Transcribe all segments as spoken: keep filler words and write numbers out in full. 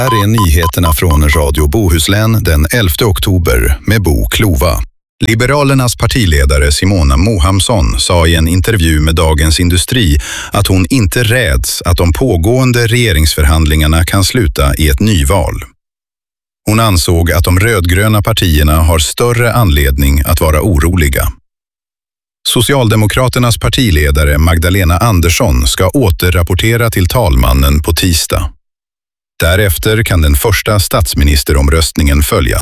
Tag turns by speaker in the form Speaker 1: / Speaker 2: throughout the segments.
Speaker 1: Här är nyheterna från Radio Bohuslän den elfte oktober med Bo Klova. Liberalernas partiledare Simona Mohamsson sa i en intervju med Dagens Industri att hon inte räds att de pågående regeringsförhandlingarna kan sluta i ett nyval. Hon ansåg att de rödgröna partierna har större anledning att vara oroliga. Socialdemokraternas partiledare Magdalena Andersson ska återrapportera till talmannen på tisdag. Därefter kan den första statsministeromröstningen följa.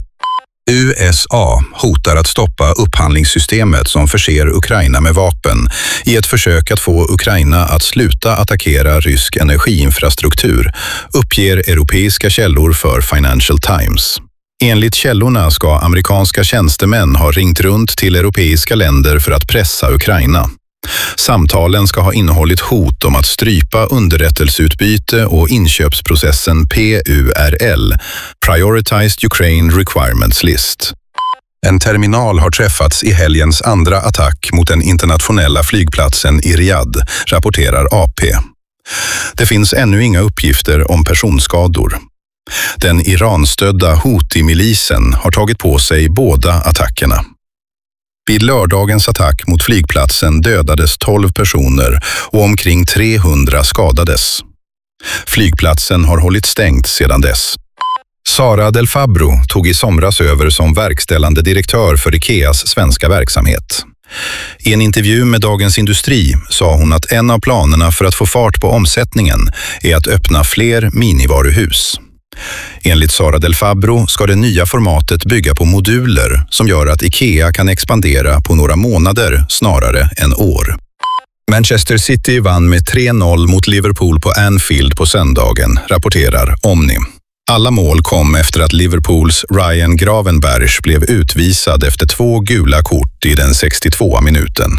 Speaker 1: U S A hotar att stoppa upphandlingssystemet som förser Ukraina med vapen i ett försök att få Ukraina att sluta attackera rysk energiinfrastruktur, uppger europeiska källor för Financial Times. Enligt källorna ska amerikanska tjänstemän ha ringt runt till europeiska länder för att pressa Ukraina. Samtalen ska ha innehållit hot om att strypa underrättelseutbyte och inköpsprocessen P U R L, Prioritized Ukraine Requirements List. En terminal har träffats i helgens andra attack mot den internationella flygplatsen i Riyadh, rapporterar A P. Det finns ännu inga uppgifter om personskador. Den Iranstödda Houthi-milisen har tagit på sig båda attackerna. Vid lördagens attack mot flygplatsen dödades tolv personer och omkring trehundra skadades. Flygplatsen har hållit stängt sedan dess. Sara Del Fabbro tog i somras över som verkställande direktör för Ikeas svenska verksamhet. I en intervju med Dagens Industri sa hon att en av planerna för att få fart på omsättningen är att öppna fler minivaruhus. Enligt Sara Del Fabbro ska det nya formatet bygga på moduler som gör att Ikea kan expandera på några månader snarare än år. Manchester City vann med tre noll mot Liverpool på Anfield på söndagen, rapporterar Omni. Alla mål kom efter att Liverpools Ryan Gravenberch blev utvisad efter två gula kort i den sextiotvåa minuten.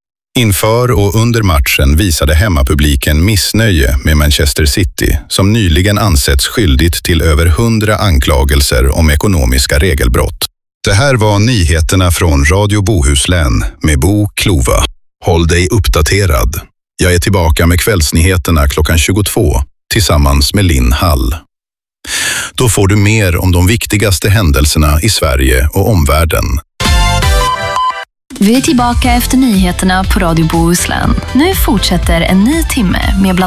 Speaker 1: Inför och under matchen visade hemmapubliken missnöje med Manchester City som nyligen ansetts skyldigt till över hundra anklagelser om ekonomiska regelbrott. Det här var nyheterna från Radio Bohuslän med Bo Klova. Håll dig uppdaterad. Jag är tillbaka med kvällsnyheterna klockan tjugotvå tillsammans med Linn Hall. Då får du mer om de viktigaste händelserna i Sverige och omvärlden.
Speaker 2: Vi är tillbaka efter nyheterna på Radio Bohuslän. Nu fortsätter en ny timme med bland